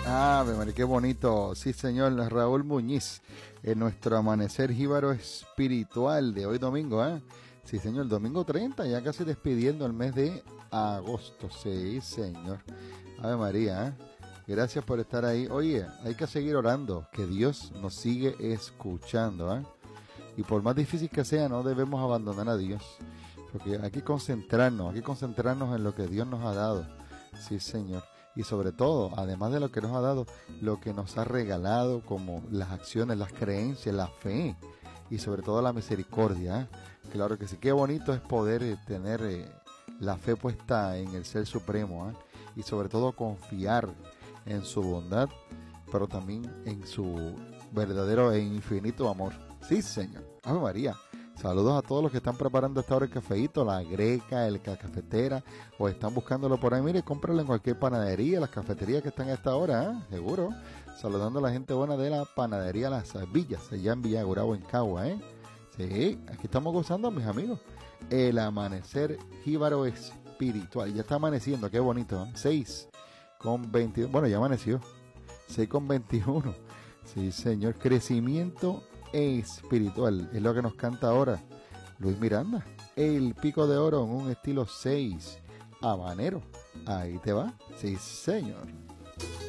Ave María, qué bonito. Sí, señor, Raúl Muñiz, en nuestro amanecer jíbaro espiritual de hoy domingo, ¿eh? Sí, señor, domingo 30, ya casi despidiendo el mes de agosto. Sí, señor. Ave María, ¿eh? Gracias por estar ahí. Oye, hay que seguir orando, que Dios nos sigue escuchando, ¿eh? Y por más difícil que sea, no debemos abandonar a Dios, porque hay que concentrarnos en lo que Dios nos ha dado. Sí, señor. Y sobre todo, además de lo que nos ha dado, lo que nos ha regalado, como las acciones, las creencias, la fe y sobre todo la misericordia, ¿eh? Claro que sí, qué bonito es poder tener la fe puesta en el Ser Supremo, ¿eh? Y sobre todo confiar en su bondad, pero también en su verdadero e infinito amor. Sí, señor. Ave María. Saludos a todos los que están preparando esta hora el cafeíto, la greca, la cafetera, o están buscándolo por ahí. Mire, cómpralo en cualquier panadería, las cafeterías que están a esta hora, ¿eh? Seguro. Saludando a la gente buena de la panadería Las Villas, allá en Villagurabo, en Cagua, ¿eh? Sí, aquí estamos gozando, mis amigos. El amanecer jíbaro espiritual. Ya está amaneciendo, qué bonito, ¿eh? 6:21. Bueno, ya amaneció. 6:21. Sí, señor. Crecimiento espiritual. Es lo que nos canta ahora Luis Miranda. El pico de oro en un estilo 6 habanero. Ahí te va. Sí, señor.